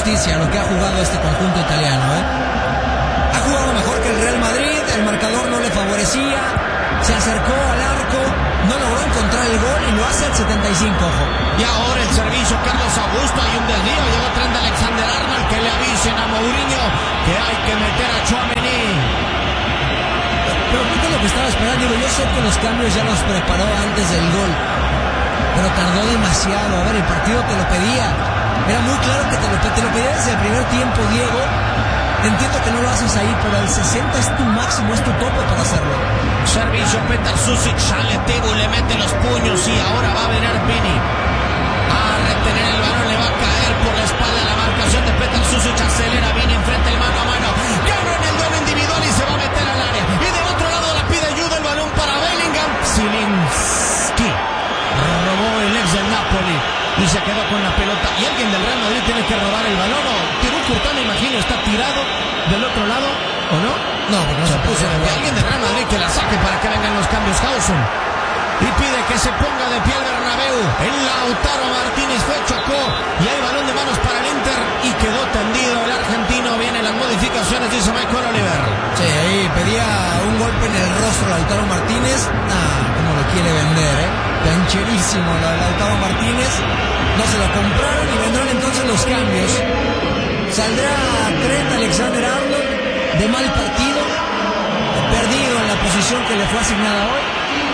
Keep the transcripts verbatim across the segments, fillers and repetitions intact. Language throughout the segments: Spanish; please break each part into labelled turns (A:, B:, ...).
A: injusticia lo que ha jugado este conjunto italiano, ¿eh? Ha jugado mejor que el Real Madrid, el marcador no le favorecía, se acercó al arco, no logró encontrar el gol y lo hace al setenta y cinco, ojo.
B: Y ahora el servicio, Carlos Augusto, hay un desvío, llegó Trent Alexander-Arnold, que le avisen a Mourinho que hay que meter a Tchouaméni.
A: Pero ¿qué es lo que estaba esperando? Digo, yo sé que los cambios ya los preparó antes del gol, pero tardó demasiado. A ver, el partido te lo pedía. Era muy claro que te lo, te lo pedía desde el primer tiempo, Diego. Entiendo que no lo haces ahí, pero el sesenta es tu máximo, es tu tope para hacerlo.
B: Servicio, Petar Susic, sale Tebu, le mete los puños y ahora va a venir Vini a retener el balón, le va a caer por la espalda la marcación de Petar Susic, acelera Vini, enfrente el mano a mano, gana en el duelo individual y se va a meter al área. Y del otro lado la pide ayuda, el balón para Bellingham. Zielinski robó el ex del Napoli y se quedó con la pelota. Y alguien del Real Madrid tiene que robar el balón. O Thibaut Courtois, me imagino, está tirado del otro lado, ¿o no?
A: No, porque no se, se puso.
B: Y alguien del Real Madrid que la saque para que vengan los cambios. Hausen. Y pide que se ponga de pie el Bernabéu. El Lautaro Martínez fue, chocó. Y hay balón de manos para el Inter. Y quedó tendido el argentino. Vienen las modificaciones, dice Michael Oliver.
A: Sí, ahí pedía un golpe en el rostro Lautaro Martínez. Ah, como lo quiere vender, ¿eh? Cancherísimo la de Lautaro Martínez. No se lo compraron y vendrán entonces los cambios. Saldrá Trent Alexander-Arnold de mal partido, perdido en la posición que le fue asignada hoy.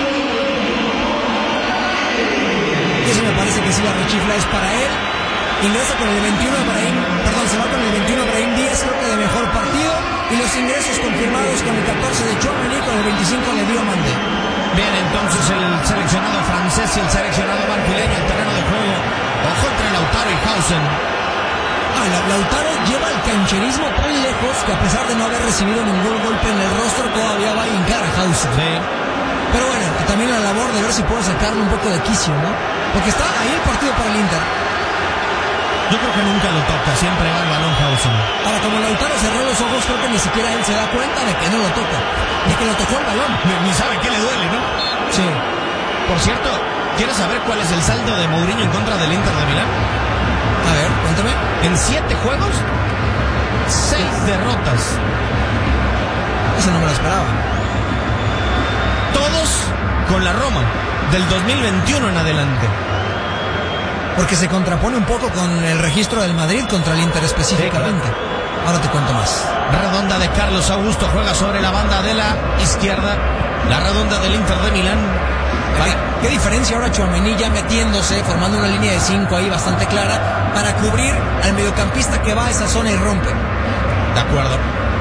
A: Y eso me parece que sí la rechifla es para él. Ingresa con el veintiuno Brahim, perdón, se va con el veintiuno Brahim Díaz, creo que de mejor partido. Y los ingresos confirmados con el catorce de Tchouaméni, con el veinticinco de Diomandé.
B: Bien, entonces el seleccionado francés y el seleccionado marfileño en terreno de juego. Ojo entre Lautaro y Hausen.
A: Ah, Lautaro lleva el cancherismo tan lejos que a pesar de no haber recibido ningún golpe en el rostro, todavía va a hincar a Hausen.
B: Sí.
A: Pero bueno, también la labor de ver si puede sacarle un poco de quicio, ¿no? Porque está ahí el partido para el Inter.
B: Yo creo que nunca lo toca, siempre va el balón Hausen.
A: Ahora, como Lautaro cerró los ojos, creo que ni siquiera él se da cuenta de que no lo toca, de que lo tocó el balón.
B: Ni, ni sabe qué le duele, ¿no?
A: Sí.
B: Por cierto, ¿quieres saber cuál es el saldo de Mourinho en contra del Inter de Milán?
A: A ver, cuéntame.
B: En siete juegos, seis derrotas.
A: Eso no me lo esperaba.
B: Todos con la Roma, del dos mil veintiuno en adelante.
A: Porque se contrapone un poco con el registro del Madrid contra el Inter específicamente. Sí, claro. Ahora te cuento más.
B: Redonda de Carlos Augusto, juega sobre la banda de la izquierda. La redonda del Inter de Milán.
A: Vale. ¿Qué diferencia ahora Tchouaméni ya metiéndose, formando una línea de cinco ahí bastante clara para cubrir al mediocampista que va a esa zona y rompe?
B: De acuerdo.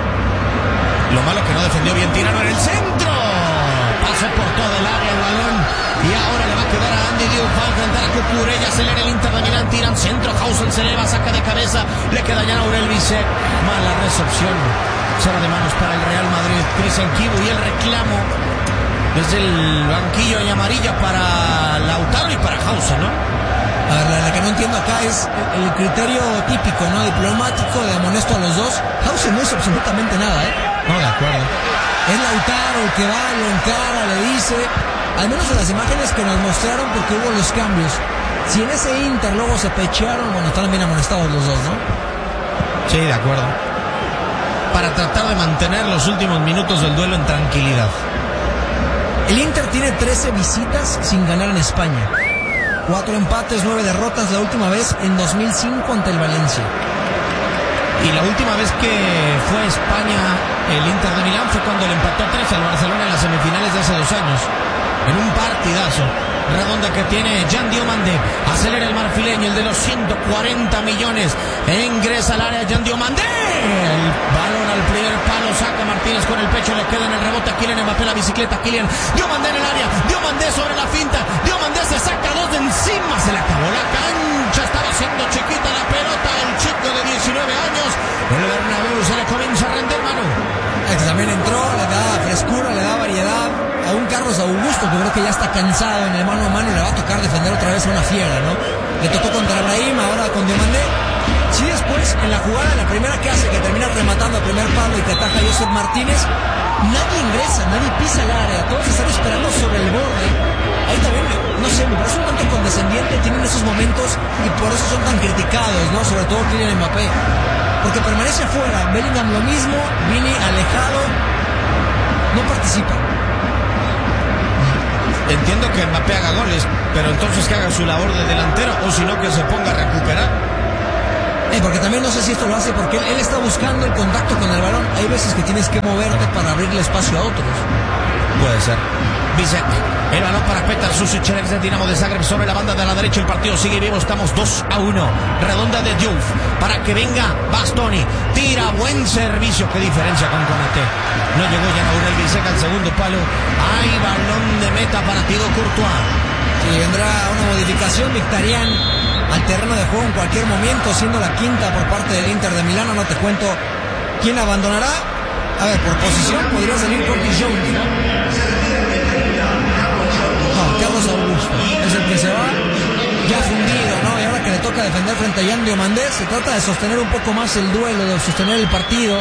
B: Lo malo que no defendió bien Tirano en el centro. Pase por todo el área el balón. Y ahora le va a quedar a Andy Diouf para enfrentar a Cucurella. Acelera el Inter de Milán. Tiran centro. Hausen se eleva, saca de cabeza. Le queda ya a Aurel Bisek. Mala recepción. Cero de manos para el Real Madrid. Christian Kibu y el reclamo desde el banquillo y amarilla para Lautaro y para Hausen, ¿no?
A: A ver, la, la que no entiendo acá es el, el criterio típico, ¿no? Diplomático de amonesto a los dos. Hausen no hizo absolutamente nada, ¿eh?
B: No, de acuerdo.
A: Es Lautaro el que va, lo encara, le dice. Al menos en las imágenes que nos mostraron, porque hubo los cambios. Si en ese Inter luego se pechearon, bueno, están bien amonestados los dos, ¿no?
B: Sí, de acuerdo. Para tratar de mantener los últimos minutos del duelo en tranquilidad.
A: El Inter tiene trece visitas sin ganar en España. Cuatro empates, nueve derrotas, la última vez en dos mil cinco ante el Valencia.
B: Y la última vez que fue a España el Inter de Milán fue cuando le empató tres al Barcelona en las semifinales de hace dos años. En un partidazo. Redonda que tiene Jan Diomandé. Acelera el marfileño, el de los ciento cuarenta millones. E ingresa al área Jan Diomandé. El balón al primer palo. Saca Martínez con el pecho. Le queda en el rebote a Kylian Mbappé la bicicleta. Kylian. Diomandé en el área. Diomandé sobre la finta. Diomandé se saca dos de encima. Se le acabó la cancha. Estaba siendo chiquita la pelota. El chico de diecinueve años. El Bernabéu se le comienza a render mano.
A: Este también entró. Le da frescura, le da variedad. A un Carlos Augusto que creo que ya está cansado en el mano a mano y le va a tocar defender otra vez a una fiera, ¿no? Le tocó contra Brahim, ahora con Diomandé. Si después, en la jugada, en la primera que hace, que termina rematando a primer palo y que ataja a Josep Martínez, nadie ingresa, nadie pisa el área, todos están esperando sobre el borde ahí también, no sé, me parece un tanto condescendiente, tienen esos momentos y por eso son tan criticados, ¿no? Sobre todo Kylian Mbappé, porque permanece afuera. Bellingham lo mismo, Vini alejado, no participa.
B: Entiendo que Mbappé haga goles, pero entonces que haga su labor de delantero, o si no que se ponga a recuperar.
A: Eh, porque también no sé si esto lo hace porque él, él está buscando el contacto con el balón. Hay veces que tienes que moverte para abrirle espacio a otros.
B: Puede ser. Vicente, el balón para Petar Susic, ex de Dinamo de Zagreb, sobre la banda de la derecha. El partido sigue vivo, estamos dos a uno. Redonda de Diouf para que venga Bastoni. Tira, buen servicio, qué diferencia con Konaté. No llegó ya Aurel Biseca al segundo palo. Hay balón de meta para Thibaut Courtois.
A: Sí, vendrá una modificación. Mkhitaryan al terreno de juego en cualquier momento, siendo la quinta por parte del Inter de Milano. No te cuento quién abandonará. A ver, por posición podría salir Curtis Jones, ¿no? No, Carlos Augusto es el que se va ya fundido, ¿no? Y ahora que le toca defender frente a Yan Diomandé, se trata de sostener un poco más el duelo, de sostener el partido.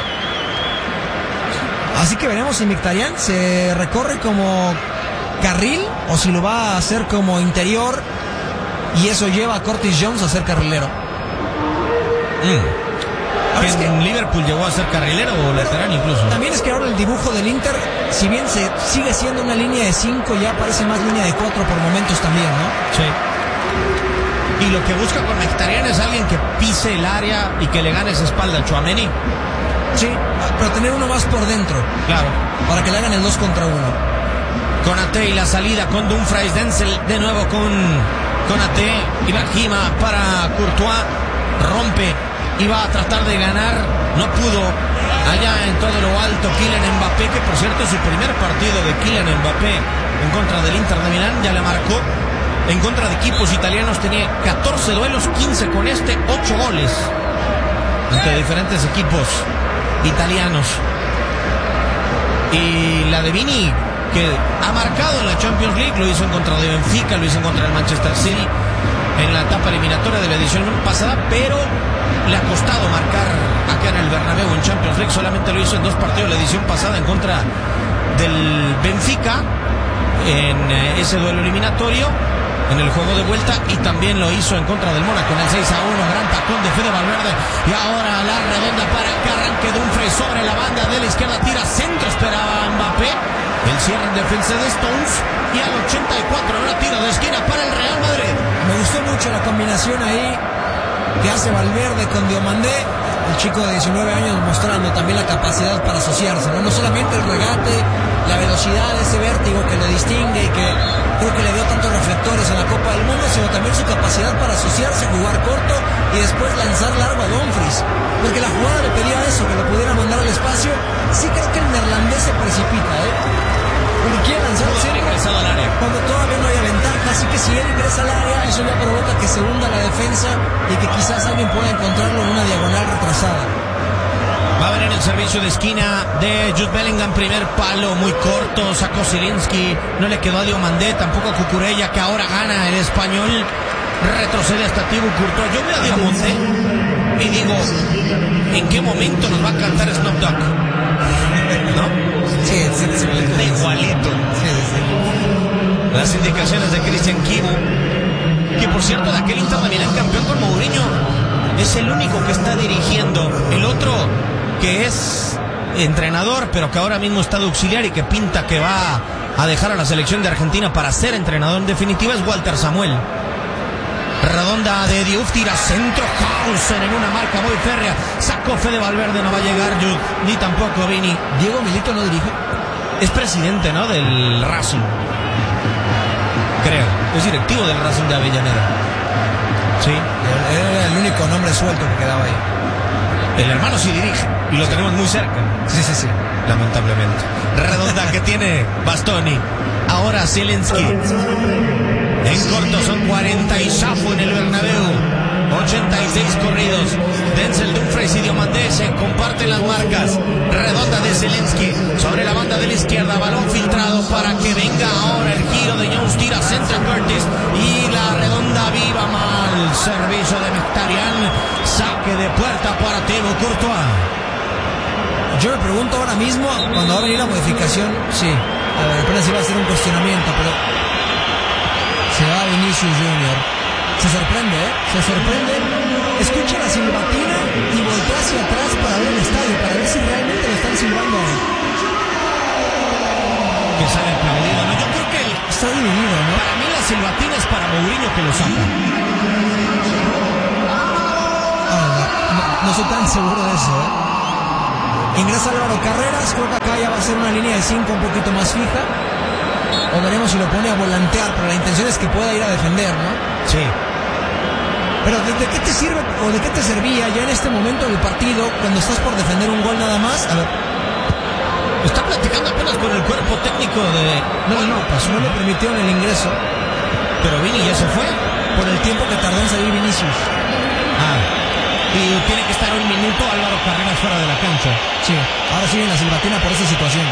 A: Así que veremos si Mkhitaryan se recorre como carril o si lo va a hacer como interior, y eso lleva a Curtis Jones a ser carrilero.
B: Mm. Que es que en Liverpool llegó a ser carrilero o lateral incluso.
A: También es que ahora el dibujo del Inter, si bien se sigue siendo una línea de cinco, ya parece más línea de cuatro por momentos también, ¿no?
B: Sí. Y lo que busca con Mkhitaryan es alguien que pise el área y que le gane esa espalda a Tchouaméni.
A: Sí, pero tener uno más por dentro.
B: Claro.
A: Para que le hagan el dos contra uno.
B: Konaté y la salida con Dumfries, Denzel de nuevo con Konaté. Ibrahima para Courtois. Rompe. Iba a tratar de ganar, no pudo. Allá en todo lo alto Kylian Mbappé, que por cierto es su primer partido de Kylian Mbappé en contra del Inter de Milán, ya le marcó. En contra de equipos italianos tenía catorce duelos, quince con este, ocho goles ante diferentes equipos italianos. Y la de Vini, que ha marcado en la Champions League, lo hizo en contra de Benfica, lo hizo en contra del Manchester City en la etapa eliminatoria de la edición pasada, pero le ha costado marcar acá en el Bernabéu en Champions League. Solamente lo hizo en dos partidos la edición pasada en contra del Benfica en ese duelo eliminatorio, en el juego de vuelta, y también lo hizo en contra del Mónaco en el seis a uno. Gran tacón de Fede Valverde, y ahora la redonda para que arranque Dumfries sobre la banda de la izquierda, tira centro, esperaba Mbappé, el cierre en defensa de Stones, y al ochenta y cuatro ahora tiro de esquina para el Real Madrid.
A: Me gustó mucho la combinación ahí que hace Valverde con Diomandé, el chico de diecinueve años mostrando también la capacidad para asociarse, ¿no? No solamente el regate, la velocidad, ese vértigo que lo distingue y que creo que le dio tantos reflectores en la Copa del Mundo, sino también su capacidad para asociarse, jugar corto y después lanzar largo a Dumfries, porque la jugada le pedía eso, que lo pudiera mandar al espacio. Sí creo que el neerlandés se precipita, ¿eh? Porque quiere lanzar el centro
B: al área
A: cuando todavía no haya ventaja, así que si él ingresa al área, eso ya provoca que se hunda la defensa y que quizás alguien pueda encontrarlo en una diagonal retrasada.
B: Va a venir el servicio de esquina de Jude Bellingham, primer palo muy corto, sacó Zielinski, no le quedó a Diomandé, tampoco a Cucurella, que ahora gana el español, retrocede hasta Thibaut Courtois. Yo veo a Diomandé y digo, ¿en qué momento nos va a cantar Snoop Dogg? ¿No?
A: Sí, sí, sí,
B: está igualito.
A: Sí, sí.
B: Las indicaciones de Christian Kibu, que por cierto de aquel Inter de Milán campeón con Mourinho es el único que está dirigiendo. El otro que es entrenador, pero que ahora mismo está de auxiliar y que pinta que va a dejar a la selección de Argentina para ser entrenador en definitiva, es Walter Samuel. Redonda de Diouf, tira centro, Hausen en una marca muy férrea, sacó Fede Valverde, no va a llegar Jude, ni tampoco Vini.
A: Diego Milito no dirige.
B: Es presidente, ¿no?, del Racing, creo, es directivo del Racing de Avellaneda. Sí.
A: Era el único nombre suelto que quedaba ahí.
B: El hermano sí dirige y lo tenemos muy cerca.
A: Sí, sí, sí.
B: Lamentablemente. Redonda que tiene Bastoni. Ahora Zielinski. En corto son cuarenta y Safo en el Bernabéu. ochenta y seis corridos. Denzel Dumfries y Diomandé se comparten las marcas. Redonda de Zielinski sobre la banda de la izquierda. Balón filtrado para que venga ahora el giro de Jones. Tira centro Curtis. Y la redonda viva mal. Servicio de Mkhitaryan. Saque de puerta para Thibaut Courtois.
A: Yo me pregunto ahora mismo, cuando va a venir la modificación, sí, a ver, apenas iba a ser un cuestionamiento, pero Se va Vinicius Junior Se sorprende, ¿eh? Se sorprende. Escucha la silbatina y voltea hacia atrás para ver el estadio, para ver si realmente lo están silbando.
B: Que sale aplaudido, ¿no? Yo creo que el...
A: está dividido, ¿no?
B: Para mí la silbatina es para Mourinho que lo saca.
A: Ah, no, no soy tan seguro de eso, ¿eh? Ingresa Álvaro Carreras, creo que acá ya va a ser una línea de cinco un poquito más fija. O veremos si lo pone a volantear, pero la intención es que pueda ir a defender, ¿no?
B: Sí.
A: Pero ¿de, de qué te sirve o de qué te servía ya en este momento del partido cuando estás por defender un gol nada más? A ver.
B: Está platicando apenas con el cuerpo técnico de...
A: No, no, no, pues no le permitieron el ingreso.
B: Pero Vini ya se fue.
A: Por el tiempo que tardó en salir Vinicius.
B: Ah. Y tiene que estar un minuto Álvaro Carreras fuera de la cancha.
A: Sí, ahora sigue la silbatina por esa situación.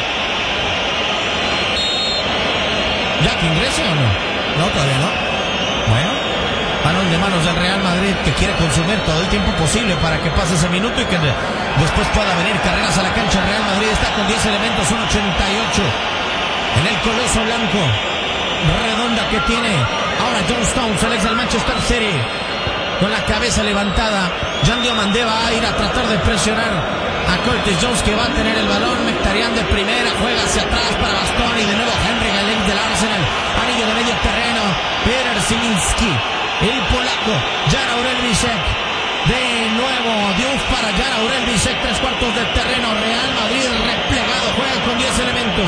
B: ¿Ya que ingrese o no?
A: No, todavía no.
B: Bueno, balón de manos del Real Madrid que quiere consumir todo el tiempo posible para que pase ese minuto y que de, después pueda venir Carreras a la cancha. Real Madrid está con diez elementos, un ochenta y ocho en el coloso blanco. Redonda que tiene ahora John Stones, el ex del Manchester City, con la cabeza levantada. Jan Diomandé va a ir a tratar de presionar a Curtis Jones, que va a tener el balón. Mkhitaryan de primera, juega hacia atrás para Bastoni, de nuevo Henry Galek del Arsenal, anillo de medio terreno, Peter Zielinski, el polaco, Jan Aurel Bisek, de nuevo Diouf para Jan Aurel Bisek, tres cuartos de terreno. Real Madrid replegado, juega con diez elementos.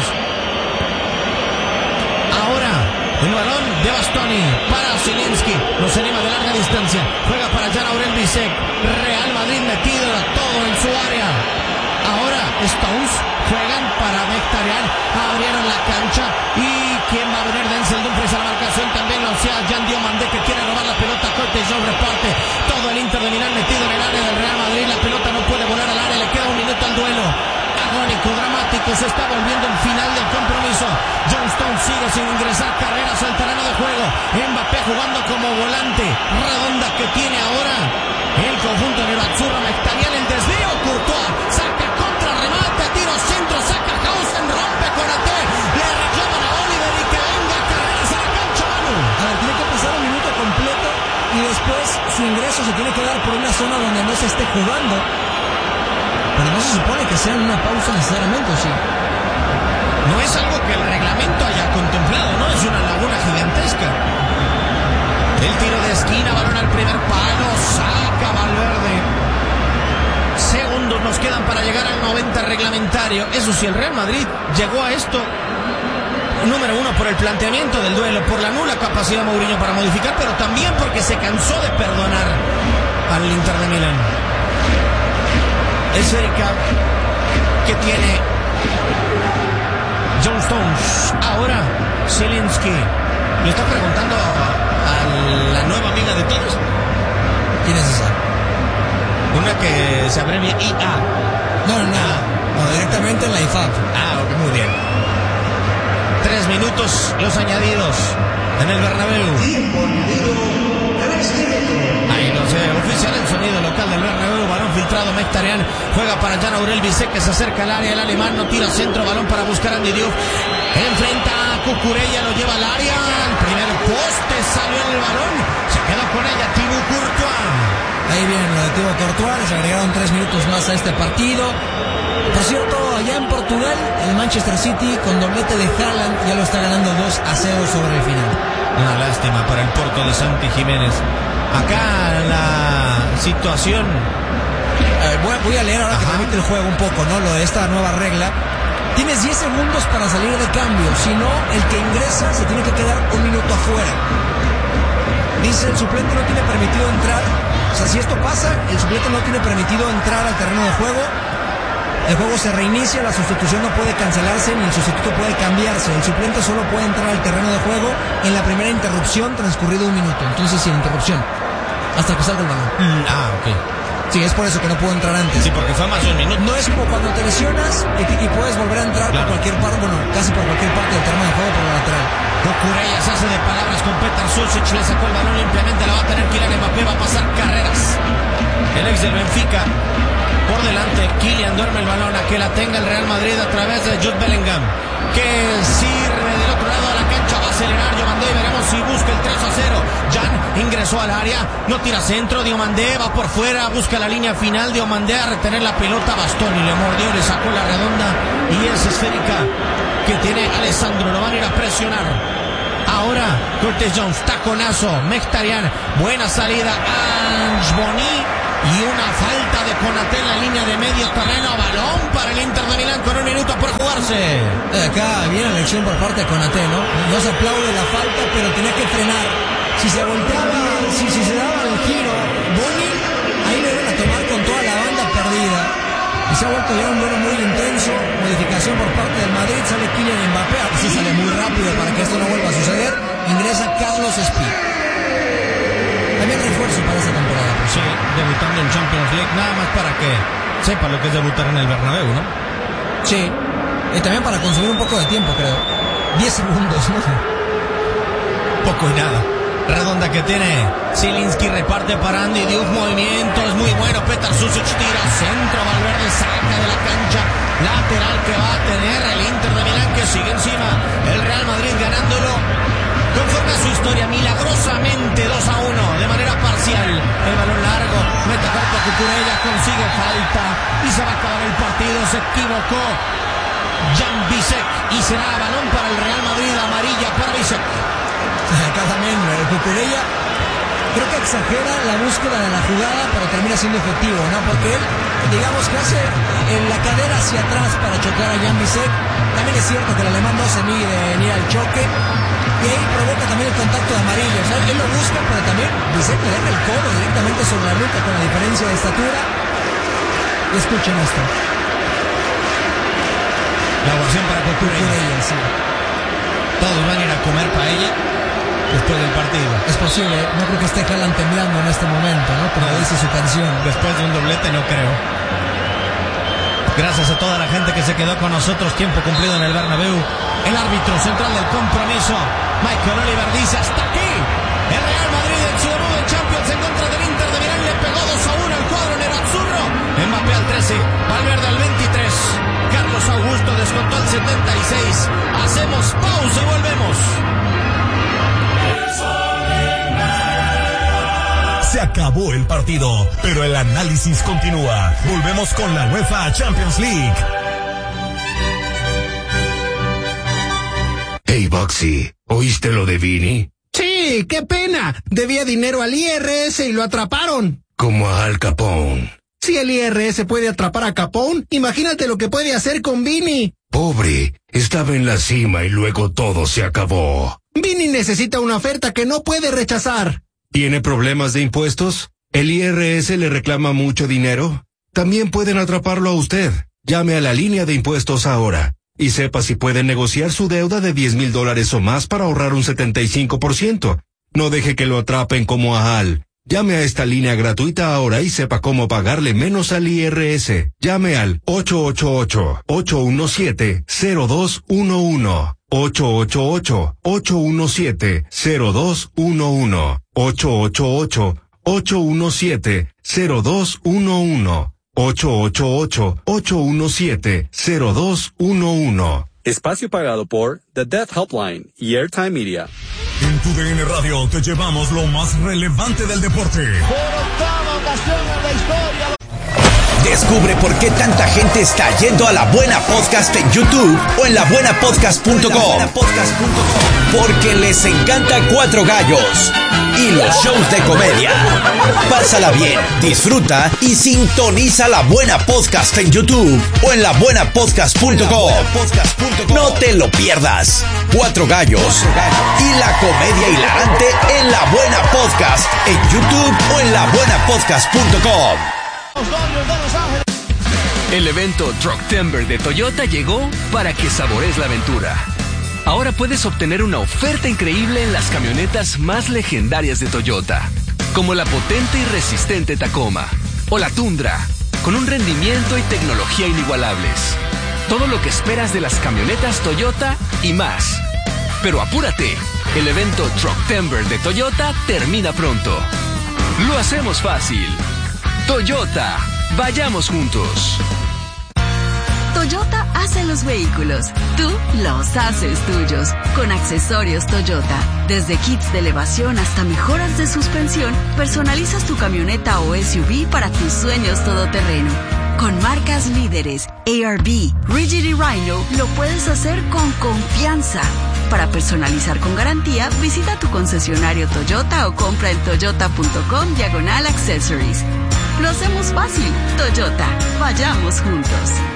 B: Ahora el balón de Bastoni para Zielinski, nos anima de larga distancia, juega para Jan Aurel Bisek. Real Madrid metido todo en su área. Ahora Stones juegan para Mkhitaryan, abrieron la cancha y quien va a venir, Denzel Dumfries a la marcación, también lo hacía Jan Diomandé, que quiere robar la pelota. Curtis Jones reparte, todo el Inter de Milán metido en el área del Real Madrid, la pelota no puede volar al área, le queda un minuto al duelo. Agónico, dramático, se está volviendo el final del compromiso. John Stones sigue sin ingresar, Carreras al terreno de juego, Mbappé jugando como volante. Redonda que tiene ahora el conjunto de Batsurra. Mkhitaryan, el desvío, Courtois saca contra, remate, tiro centro, saca Hausen, rompe con A T, le reclaman a Oliver y que venga Carreras a la cancha, Manu.
A: A ver, tiene que pasar un minuto completo y después su ingreso se tiene que dar por una zona donde no se esté jugando. Pero no se supone que sea una pausa necesariamente, ¿sí?
B: No es algo que el reglamento haya contemplado, ¿no? Es una laguna gigantesca. El tiro de esquina, balón al primer palo, saca Valverde. Segundos nos quedan para llegar al noventa reglamentario. Eso sí, el Real Madrid llegó a esto, número uno, por el planteamiento del duelo, por la nula capacidad de Mourinho para modificar, pero también porque se cansó de perdonar al Inter de Milán. Es Erika que tiene John Stones. Ahora Zielinski le está preguntando a, a la nueva amiga de todos.
A: ¿Quién es esa?
B: Una que se abrevia I A.
A: No, no, no,
B: Ah.
A: no, directamente en la I F A B.
B: Ah, ok, muy bien. Tres minutos los añadidos en el Bernabéu. Ahí no sé, oficial el sonido local del Bernabéu, balón filtrado, Mkhitaryan juega para Jan Aurel Bisek, que se acerca al área, el alemán no tira centro, balón para buscar a Andy Diouf, enfrenta a Cucurella, lo lleva al área, el primer poste, salió el balón, se quedó con ella Thibaut Courtois.
A: Ahí viene lo de Thibaut Courtois, les agregaron tres minutos más a este partido. Por cierto, allá en Portugal, el Manchester City con doblete de Haaland ya lo está ganando dos a cero sobre el final.
B: Una lástima para el Porto de Santi Jiménez. Acá la situación...
A: Eh, voy, a, voy a leer ahora Ajá. que permite el juego un poco, ¿no? Lo de esta nueva regla. Tienes diez segundos para salir de cambio, si no, el que ingresa se tiene que quedar un minuto afuera. Dice, el suplente no tiene permitido entrar. O sea, si esto pasa, el suplente no tiene permitido entrar al terreno de juego. El juego se reinicia, la sustitución no puede cancelarse ni el sustituto puede cambiarse. El suplente solo puede entrar al terreno de juego en la primera interrupción transcurrido un minuto. Entonces, sin interrupción, hasta que salga el balón.
B: Mm, ah, ok.
A: Sí, es por eso que no puedo entrar antes.
B: Sí, porque fue más de un minuto.
A: No es como cuando te lesionas y, y puedes volver a entrar claro. por cualquier parte, bueno, casi por cualquier parte del terreno de juego por la lateral.
B: Cucurella se hace de palabras con Petar Sušić, le sacó el balón limpiamente, la va a tener Kylian Mbappé, va a pasar Carreras. El ex del Benfica por delante, Kylian duerme el balón a que la tenga el Real Madrid a través de Jude Bellingham, que sirve del otro lado de la cancha, va a acelerar, Giovanni y veremos si busca el tres a cero. Jan ingresó al área, no tira centro, Diomandé va por fuera, busca la línea final, Diomandé a retener la pelota, Bastoni le mordió, le sacó la redonda y es esférica que tiene Alessandro, lo van a ir a presionar. Ahora Curtis Jones, taconazo, Mkhitaryan, buena salida, Ange Boni y una falta de Konaté en la línea de medio terreno, balón para el Inter de Milán con un minuto por jugarse.
A: Acá viene la elección por parte de Konaté, ¿no? No se aplaude la falta, pero tenía que frenar. Si se volteaba, si, si se daba el giro, Boni, ahí lo iban a tomar con toda la banda perdida. Y se ha vuelto ya un duelo muy intenso. Modificación por parte del Madrid, sale Kylian Mbappé, así sale muy rápido para que esto no vuelva a suceder. Ingresa Carlos Espí. También refuerzo para esta temporada.
B: Sí, debutando en Champions League, nada más para que sepa lo que es debutar en el Bernabéu, ¿no?
A: Sí, y también para consumir un poco de tiempo, creo. diez segundos, ¿no?
B: Poco y nada. Redonda que tiene Zielinski, reparte para Andy Diouf, movimiento es muy bueno, Petar Susic tira centro, Valverde saca de la cancha, lateral que va a tener el Inter de Milán, que sigue encima, el Real Madrid ganándolo conforme a su historia, milagrosamente dos a uno, de manera parcial, el balón largo, mete corto a Cucurella, consigue falta y se va a acabar el partido, se equivocó Jan Bisek y será balón para el Real Madrid, amarilla para Bisek.
A: Acá también el Cucurella creo que exagera la búsqueda de la jugada, pero termina siendo efectivo, ¿no? Porque él, digamos que hace en la cadera hacia atrás para chocar a Jan Bisek. También es cierto que el alemán no se mide en ir al choque y ahí provoca también el contacto de amarillo. O sea, él lo busca, pero también Bisek le deja el codo directamente sobre la nuca con la diferencia de estatura. Y escuchen esto.
B: La ovación para Cucurella.
A: Sí.
B: Todos van a ir a comer paella después del partido.
A: Es posible, no creo que esté Haaland temblando en este momento, ¿no? Como no. dice su canción.
B: Después de un doblete no creo. Gracias a toda la gente que se quedó con nosotros, tiempo cumplido en el Bernabéu. El árbitro central del compromiso, Michael Oliver, dice hasta aquí. El Real Madrid en su debut en Champions en contra del Inter de Milán le pegó dos a uno al cuadro nerazzurro. Mbappé al trece, Valverde al veintitrés. Carlos Augusto descontó al setenta y seis. Hacemos pausa y volvemos.
C: Se acabó el partido, pero el análisis continúa. Volvemos con la UEFA Champions League.
D: Hey, Boxy, ¿oíste lo de Vini?
E: Sí, qué pena. Debía dinero al I R S y lo atraparon.
D: Como a Al Capone.
E: Si el I R S puede atrapar a Capone, imagínate lo que puede hacer con Vini.
D: Pobre, estaba en la cima y luego todo se acabó.
E: Vini necesita una oferta que no puede rechazar.
D: ¿Tiene problemas de impuestos? ¿El I R S le reclama mucho dinero? También pueden atraparlo a usted. Llame a la línea de impuestos ahora y sepa si puede negociar su deuda de diez mil dólares o más para ahorrar un setenta y cinco por ciento. No deje que lo atrapen como a Al. Llame a esta línea gratuita ahora y sepa cómo pagarle menos al I R S. Llame al ocho ocho ocho, ocho uno siete, cero dos uno uno. ocho ocho ocho, ocho uno siete, cero dos uno uno. ocho ocho ocho, ocho uno siete, cero dos uno uno. ocho ocho ocho, ocho uno siete, cero dos uno uno.
F: Espacio pagado por The Death Helpline y Airtime Media.
C: En tu D N Radio te llevamos lo más relevante del deporte.
G: Por octava ocasión en la historia.
H: Descubre por qué tanta gente está yendo a La Buena Podcast en YouTube o en la buena podcast punto com. Porque les encanta Cuatro Gallos y los shows de comedia. Pásala bien, disfruta y sintoniza La Buena Podcast en YouTube o en la buena podcast punto com. No te lo pierdas. Cuatro Gallos y la comedia hilarante en La Buena Podcast en YouTube o en la buena podcast punto com.
I: El evento Trucktember de Toyota llegó para que saborees la aventura. Ahora puedes obtener una oferta increíble en las camionetas más legendarias de Toyota, como la potente y resistente Tacoma o la Tundra, con un rendimiento y tecnología inigualables. Todo lo que esperas de las camionetas Toyota y más. Pero apúrate, el evento Trucktember de Toyota termina pronto. Lo hacemos fácil. Toyota, vayamos juntos.
J: Toyota hace de los vehículos. Tú los haces tuyos. Con accesorios Toyota. Desde kits de elevación hasta mejoras de suspensión, personalizas tu camioneta o S U V para tus sueños todoterreno. Con marcas líderes, A R B, Rigid y Rhino, lo puedes hacer con confianza. Para personalizar con garantía, visita tu concesionario Toyota o compra en toyota.com diagonal accessories. Lo hacemos fácil. Toyota, vayamos juntos.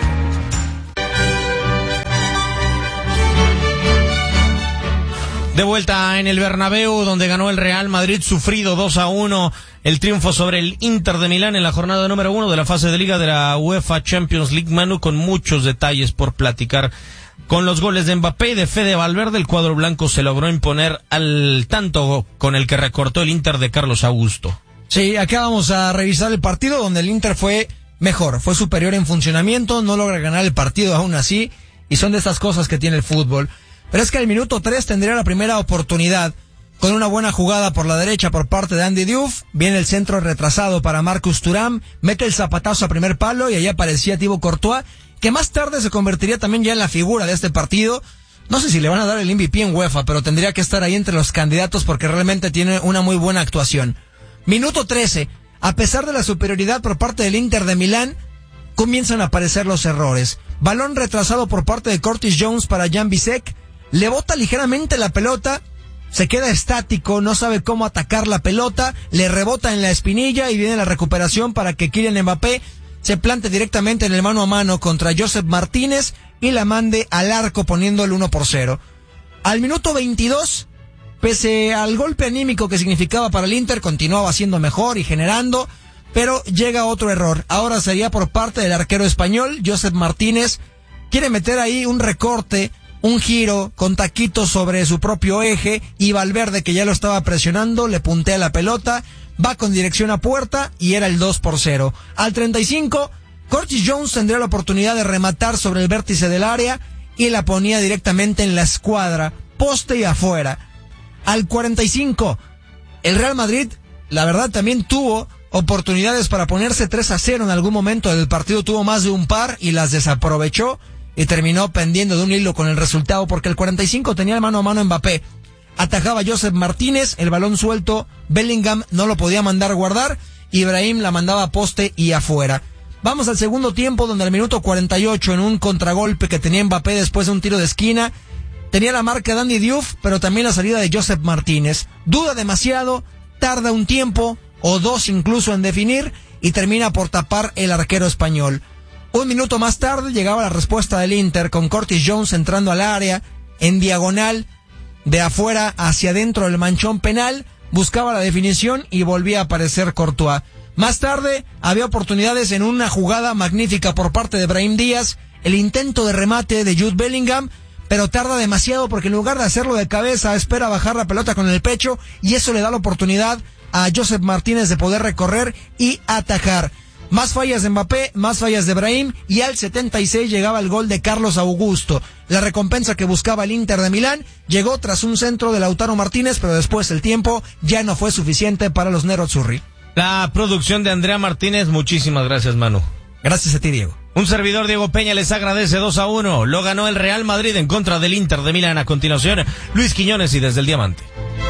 B: De vuelta en el Bernabéu, donde ganó el Real Madrid, sufrido dos a uno, el triunfo sobre el Inter de Milán en la jornada número uno de la fase de liga de la UEFA Champions League. Manu, con muchos detalles por platicar. Con los goles de Mbappé y de Fede Valverde, el cuadro blanco se logró imponer al tanto con el que recortó el Inter de Carlos Augusto.
A: Sí, acá vamos a revisar el partido donde el Inter fue mejor, fue superior en funcionamiento, no logra ganar el partido aún así, y son de estas cosas que tiene el fútbol. Pero es que al minuto tres tendría la primera oportunidad, con una buena jugada por la derecha por parte de Andy Diouf, viene el centro retrasado para Marcus Thuram, mete el zapatazo a primer palo y ahí aparecía Thibaut Courtois, que más tarde se convertiría también ya en la figura de este partido. No sé si le van a dar el M V P en UEFA, pero tendría que estar ahí entre los candidatos porque realmente tiene una muy buena actuación. Minuto trece, a pesar de la superioridad por parte del Inter de Milán, comienzan a aparecer los errores. Balón retrasado por parte de Curtis Jones para Jan Bisek, le bota ligeramente la pelota, se queda estático, no sabe cómo atacar la pelota, le rebota en la espinilla y viene la recuperación para que Kylian Mbappé se plante directamente en el mano a mano contra Josep Martínez y la mande al arco poniendo el uno por cero. Al minuto veintidós, pese al golpe anímico que significaba para el Inter, continuaba siendo mejor y generando, pero llega otro error. Ahora sería por parte del arquero español, Josep Martínez, quiere meter ahí un recorte, un giro con taquitos sobre su propio eje y Valverde, que ya lo estaba presionando, le puntea la pelota, va con dirección a puerta y era el dos por cero. Al treinta y cinco, Curtis Jones tendría la oportunidad de rematar sobre el vértice del área y la ponía directamente en la escuadra, poste y afuera. Al cuarenta y cinco, el Real Madrid, la verdad, también tuvo oportunidades para ponerse tres a cero en algún momento del partido, tuvo más de un par y las desaprovechó y terminó pendiendo de un hilo con el resultado porque el cuarenta y cinco tenía el mano a mano Mbappé. Atajaba Josep Martínez, el balón suelto, Bellingham no lo podía mandar guardar, Ibrahim la mandaba a poste y afuera. Vamos al segundo tiempo, donde al minuto cuarenta y ocho, en un contragolpe que tenía Mbappé después de un tiro de esquina, tenía la marca de Andy Diouf, pero también la salida de Josep Martínez. Duda demasiado, tarda un tiempo, o dos incluso en definir, y termina por tapar el arquero español. Un minuto más tarde llegaba la respuesta del Inter, con Curtis Jones entrando al área, en diagonal, de afuera hacia adentro del manchón penal, buscaba la definición y volvía a aparecer Courtois. Más tarde había oportunidades en una jugada magnífica por parte de Brahim Díaz, el intento de remate de Jude Bellingham, pero tarda demasiado porque en lugar de hacerlo de cabeza espera bajar la pelota con el pecho y eso le da la oportunidad a Josep Martínez de poder recorrer y atajar. Más fallas de Mbappé, más fallas de Brahim y al setenta y seis llegaba el gol de Carlos Augusto. La recompensa que buscaba el Inter de Milán llegó tras un centro de Lautaro Martínez, pero después el tiempo ya no fue suficiente para los Nerazzurri.
B: La producción de Andrea Martínez, muchísimas gracias, Manu.
A: Gracias a ti, Diego.
B: Un servidor, Diego Peña, les agradece. Dos a uno. Lo ganó el Real Madrid en contra del Inter de Milán. A continuación, Luis Quiñones y desde el Diamante.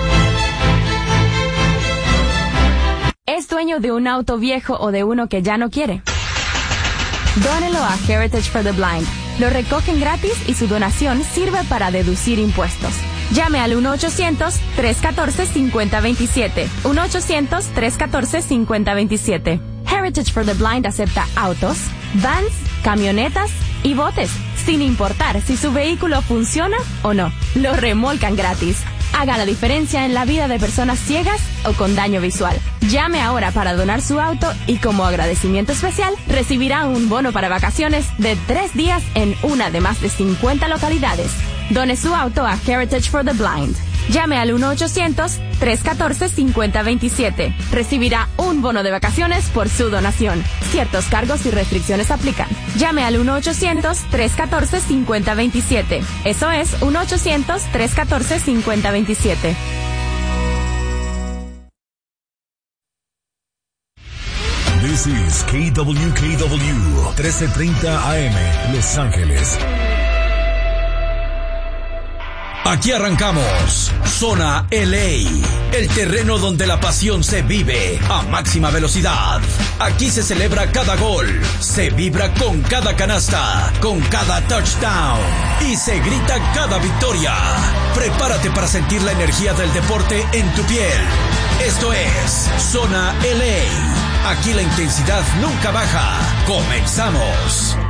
K: ¿Es dueño de un auto viejo o de uno que ya no quiere? Dónelo a Heritage for the Blind. Lo recogen gratis y su donación sirve para deducir impuestos. Llame al uno ochocientos, tres uno cuatro, cinco cero dos siete. uno ochocientos, tres uno cuatro, cinco cero dos siete. Heritage for the Blind acepta autos, vans, camionetas y botes, sin importar si su vehículo funciona o no. Lo remolcan gratis. Haga la diferencia en la vida de personas ciegas o con daño visual. Llame ahora para donar su auto y como agradecimiento especial recibirá un bono para vacaciones de tres días en una de más de cincuenta localidades. Done su auto a Heritage for the Blind. Llame al uno ochocientos, tres uno cuatro, cinco cero dos siete. Recibirá un bono de vacaciones por su donación. Ciertos cargos y restricciones aplican. Llame al uno ochocientos, tres uno cuatro, cinco cero dos siete. Eso es uno ochocientos, tres uno cuatro, cinco cero dos siete.
C: This is K W K W trece treinta A M, Los Ángeles.
H: Aquí arrancamos Zona L A, el terreno donde la pasión se vive a máxima velocidad. Aquí se celebra cada gol, se vibra con cada canasta, con cada touchdown y se grita cada victoria. Prepárate para sentir la energía del deporte en tu piel. Esto es Zona L A. Aquí la intensidad nunca baja. Comenzamos.